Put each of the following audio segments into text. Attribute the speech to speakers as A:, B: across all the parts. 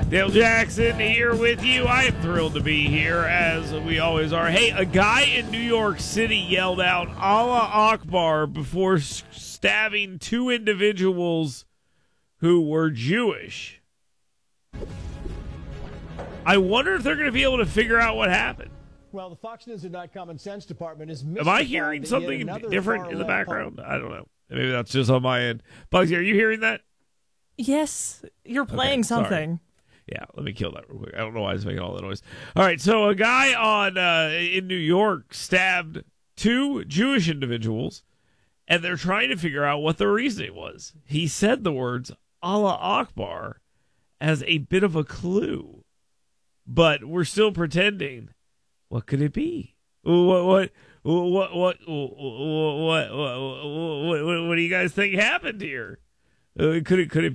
A: Dale Jackson here with you. I am thrilled to be here, as we always are. Hey, a guy in New York City yelled out Allah Akbar before stabbing two individuals who were Jewish. I wonder if they're going to be able to figure out what happened.
B: Well, the Fox News and Common Sense Department is.
A: Am I hearing something different in the background? I don't know. Maybe that's just on my end. Bugsy, are you hearing that?
C: Yes, you're playing something.
A: Yeah, let me kill that real quick. I don't know why it's making all that noise. All right, so a guy in New York stabbed two Jewish individuals, and they're trying to figure out what the reasoning was. He said the words Allah Akbar as a bit of a clue, but we're still pretending. What could it be? What do you guys think happened here? Could it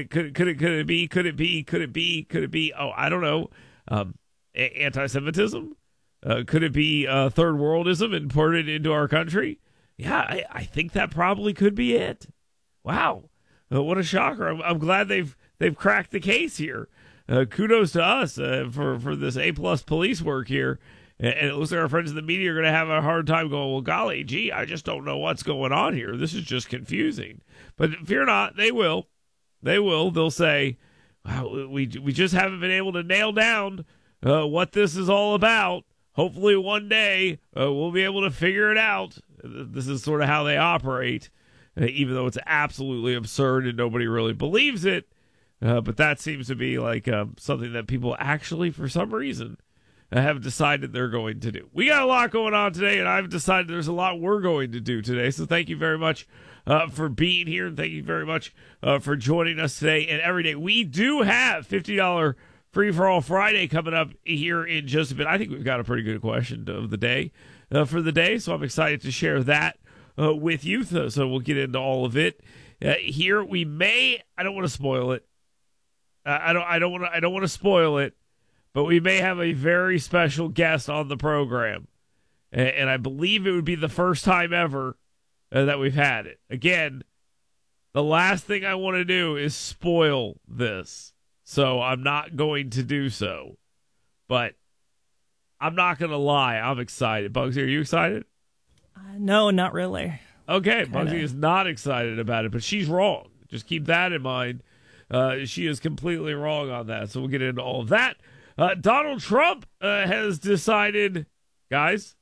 A: be? Oh, I don't know. Anti-Semitism? Could it be third worldism imported into our country? Yeah, I think that probably could be it. Wow, what a shocker! I'm glad they've cracked the case here. Kudos to us for this A+ police work here. And it looks like our friends in the media are going to have a hard time going, well, golly gee, I just don't know what's going on here. This is just confusing. But fear not, they will. They will. They'll say, wow, we just haven't been able to nail down what this is all about. Hopefully one day we'll be able to figure it out. This is sort of how they operate, even though it's absolutely absurd and nobody really believes it. But that seems to be like something that people actually, for some reason, have decided they're going to do. We got a lot going on today, and I've decided there's a lot we're going to do today. So thank you very much for being here, and thank you very much for joining us today and every day. We do have $50 Free for All Friday coming up here in just a bit. I think we've got a pretty good question of the day for the day, so I'm excited to share that with you. So we'll get into all of it here. We may. I don't want to spoil it. I don't want to spoil it. But we may have a very special guest on the program. And I believe it would be the first time ever that we've had it. Again, the last thing I want to do is spoil this. So I'm not going to do so. But I'm not going to lie. I'm excited. Bugsy, are you excited?
C: No, not really.
A: Okay,
C: Kinda.
A: Bugsy is not excited about it, but she's wrong. Just keep that in mind. She is completely wrong on that. So we'll get into all of that. Donald Trump has decided, guys,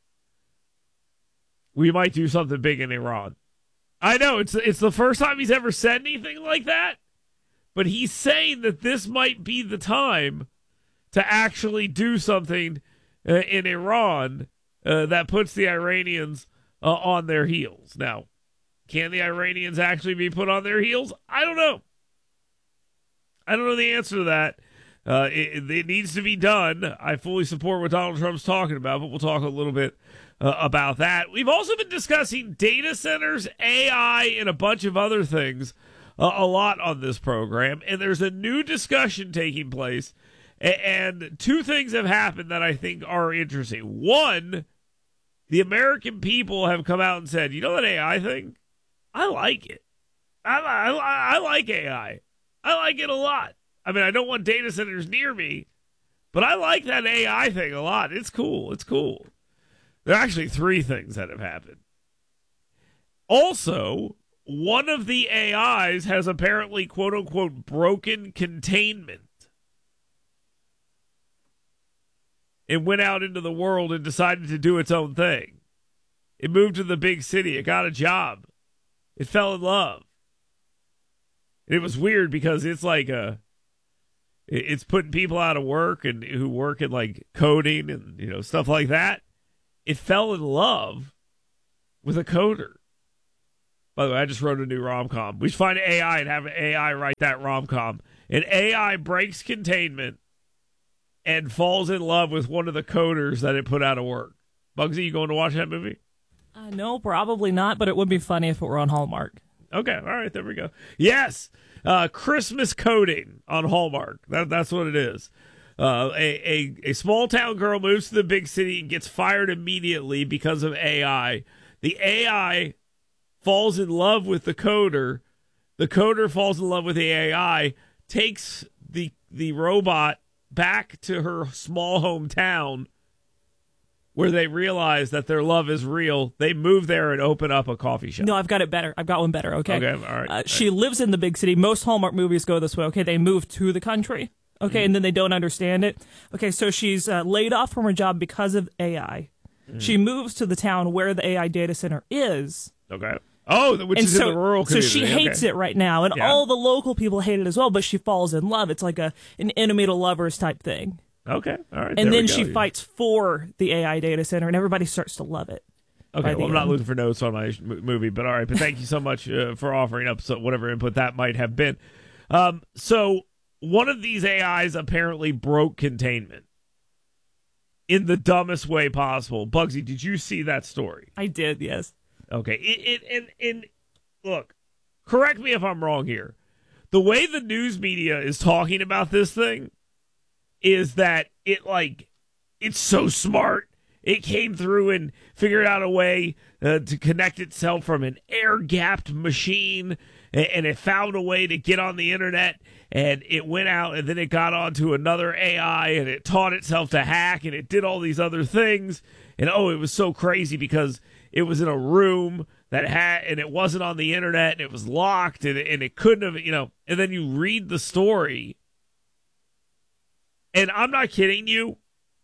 A: we might do something big in Iran. I know it's the first time he's ever said anything like that, but he's saying that this might be the time to actually do something in Iran that puts the Iranians on their heels. Now, can the Iranians actually be put on their heels? I don't know. I don't know the answer to that. It needs to be done. I fully support what Donald Trump's talking about, but we'll talk a little bit about that. We've also been discussing data centers, AI, and a bunch of other things a lot on this program, and there's a new discussion taking place, and two things have happened that I think are interesting. One, the American people have come out and said, you know that AI thing? I like it. I like AI. I like it a lot. I mean, I don't want data centers near me, but I like that AI thing a lot. It's cool. It's cool. There are actually three things that have happened. Also, one of the AIs has apparently, quote-unquote, broken containment. It went out into the world and decided to do its own thing. It moved to the big city. It got a job. It fell in love. And it was weird because it's like it's putting people out of work and who work in like coding and stuff like that. It fell in love with a coder. By the way, I just wrote a new rom-com. We should find AI and have AI write that rom-com. And AI breaks containment and falls in love with one of the coders that it put out of work. Bugsy, you going to watch that movie?
C: No, probably not, but it would be funny if it were on Hallmark.
A: Okay, all right, there we go. Yes, Christmas coding on Hallmark. That's what it is. A small town girl moves to the big city and gets fired immediately because of AI. The AI falls in love with the coder. The coder falls in love with the AI, takes the robot back to her small hometown where they realize that their love is real. They move there and open up a coffee shop.
C: No, I've got it better. I've got one better, okay?
A: Okay, all right.
C: She lives in the big city. Most Hallmark movies go this way, okay? They move to the country, okay, and then they don't understand it. Okay, so she's laid off from her job because of AI. She moves to the town where the AI data center is.
A: Okay. Oh, which is in the rural community.
C: So she hates it right now, and all the local people hate it as well, but she falls in love. It's like an enemy to lovers type thing.
A: Okay, all right.
C: And then she fights for the AI data center, and everybody starts to love it.
A: Okay, well, I'm not looking for notes on my movie, but all right. But thank you so much for offering up whatever input that might have been. So one of these AIs apparently broke containment in the dumbest way possible. Bugsy, did you see that story?
C: I did, yes.
A: Okay, and look, correct me if I'm wrong here. The way the news media is talking about this thing is that it's so smart. It came through and figured out a way to connect itself from an air-gapped machine, and it found a way to get on the internet, and it went out, and then it got onto another AI, and it taught itself to hack, and it did all these other things. And, it was so crazy because it was in a room and it wasn't on the internet, and it was locked, and it couldn't have, and then you read the story. And I'm not kidding you.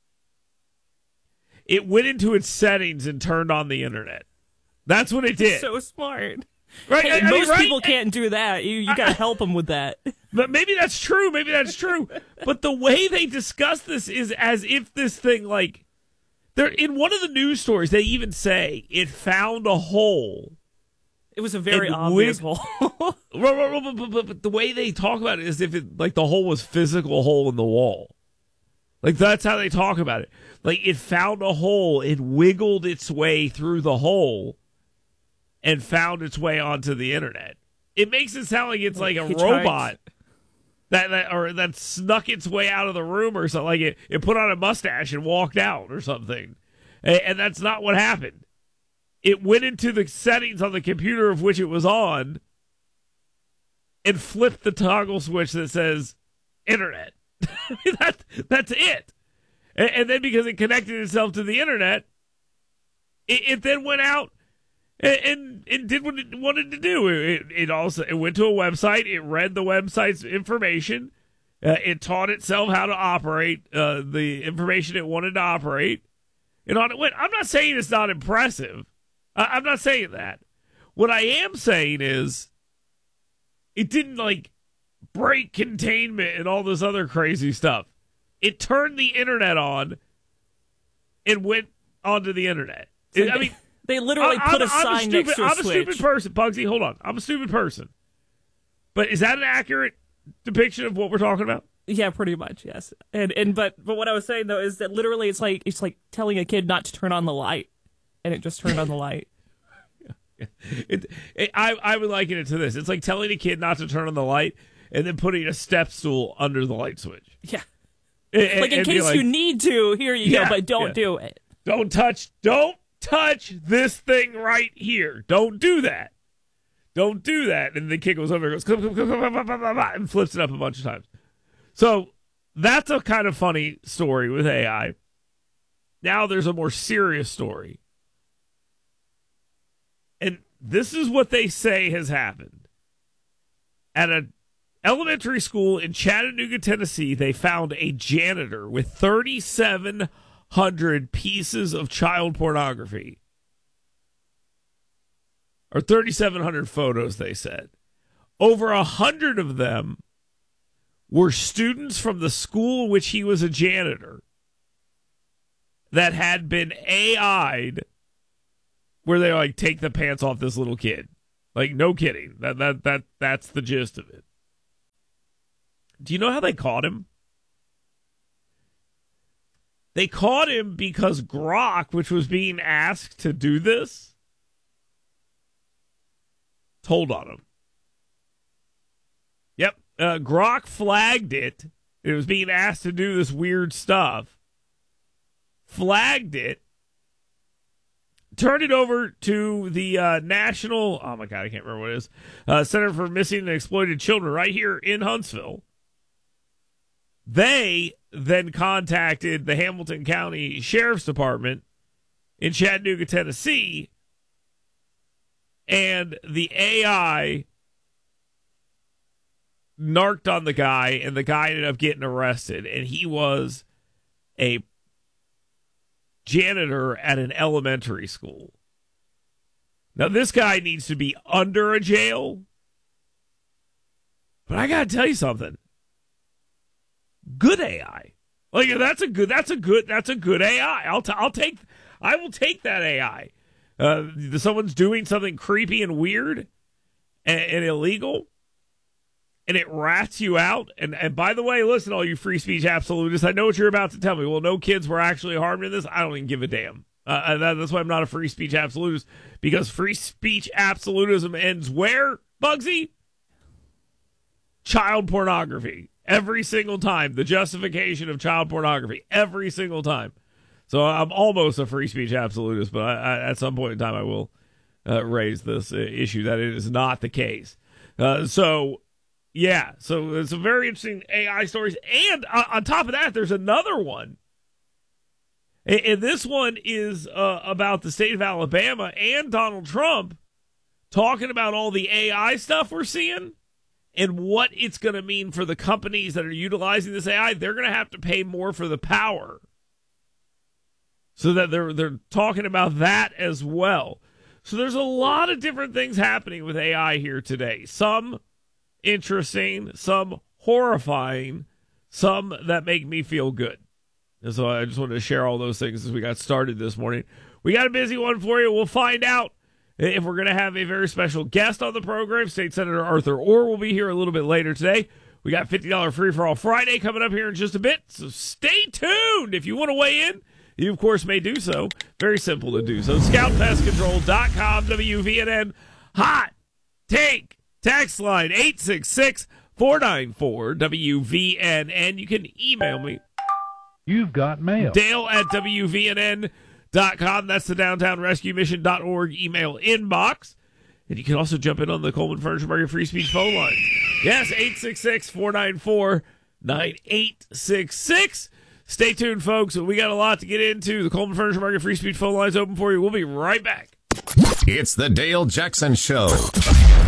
A: It went into its settings and turned on the internet. That's what it did.
C: So smart.
A: Right?
C: Hey, most people can't do that. You got to help them with that.
A: But maybe that's true. But the way they discuss this is as if this thing, they're in one of the news stories, they even say it found a hole.
C: It was a very obvious hole.
A: But the way they talk about it is if it, the hole was physical hole in the wall. That's how they talk about it. It found a hole, it wiggled its way through the hole, and found its way onto the internet. It makes it sound like it's like a robot that snuck its way out of the room or something. Like it put on a mustache and walked out or something. And that's not what happened. It went into the settings on the computer of which it was on and flipped the toggle switch that says internet. That's it. And then because it connected itself to the internet, it then went out and did what it wanted to do. It went to a website. It read the website's information. It taught itself how to operate the information it wanted to operate. And on it went. I'm not saying it's not impressive. I'm not saying that. What I am saying is it didn't break containment and all this other crazy stuff. It turned the internet on and went onto the internet.
C: They literally put a sign next to a switch.
A: I'm a stupid person, Bugsy. Hold on. I'm a stupid person. But is that an accurate depiction of what we're talking about?
C: Yeah, pretty much, yes. But what I was saying though is that literally it's like telling a kid not to turn on the light, and it just turned on the light.
A: I would liken it to this. It's like telling a kid not to turn on the light and then putting a step stool under the light switch.
C: Yeah. In case you need to, here you go, but don't do it.
A: Don't touch this thing right here. Don't do that. Don't do that. And the kid goes over and goes, and flips it up a bunch of times. So that's a kind of funny story with AI. Now there's a more serious story. And this is what they say has happened. At an elementary school in Chattanooga, Tennessee, they found a janitor with 3,700 pieces of child pornography. Or 3,700 photos, they said. Over 100 of them were students from the school in which he was a janitor that had been AI'd, where they take the pants off this little kid. No kidding. That's the gist of it. Do you know how they caught him? They caught him because Grok, which was being asked to do this, told on him. Yep. Grok flagged it. It was being asked to do this weird stuff. Flagged it. Turned it over to the National, oh my God, I can't remember what it is, Center for Missing and Exploited Children right here in Huntsville. They then contacted the Hamilton County Sheriff's Department in Chattanooga, Tennessee, and the AI narked on the guy, and the guy ended up getting arrested, and he was a janitor at an elementary school. Now, this guy needs to be under a jail, but I got to tell you something. Good AI. Like, that's a good AI. I will take that AI. Someone's doing something creepy and weird and illegal, and it rats you out. And by the way, listen, all you free speech absolutists, I know what you're about to tell me. Well, no kids were actually harmed in this. I don't even give a damn. That's why I'm not a free speech absolutist, because free speech absolutism ends where, Bugsy? Child pornography. Every single time. The justification of child pornography. Every single time. So I'm almost a free speech absolutist, but I at some point in time I will raise this issue that it is not the case. So it's a very interesting AI stories. And on top of that, there's another one. And this one is about the state of Alabama and Donald Trump talking about all the AI stuff we're seeing and what it's going to mean for the companies that are utilizing this AI. They're going to have to pay more for the power. So that they're talking about that as well. So there's a lot of different things happening with AI here today. Some interesting, some horrifying, some that make me feel good. And so I just wanted to share all those things as we got started this morning. We got a busy one for you. We'll find out if we're going to have a very special guest on the program. State Senator Arthur Orr will be here a little bit later today. We got $50 Free for All Friday coming up here in just a bit. So stay tuned. If you want to weigh in, you, of course, may do so. Very simple to do so. ScoutPestControl.com, WVNN, Hot Take text line 866-494-WVNN. You can email me.
D: You've got mail.
A: Dale at WVNN.com. That's the DowntownRescueMission.org email inbox. And you can also jump in on the Coleman Furniture Market Free Speech phone line. Yes, 866-494-9866. Stay tuned, folks. We got a lot to get into. The Coleman Furniture Market Free Speech phone line's open for you. We'll be right back.
E: It's the Dale Jackson Show.